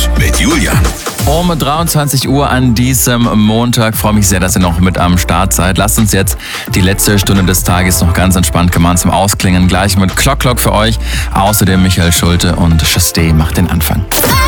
News mit Julian. Um 23 Uhr an diesem Montag. Freue mich sehr, dass ihr noch mit am Start seid. Lasst uns jetzt die letzte Stunde des Tages noch ganz entspannt gemeinsam ausklingen. Gleich mit Clock für euch. Außerdem Michael Schulte und Chasté macht den Anfang.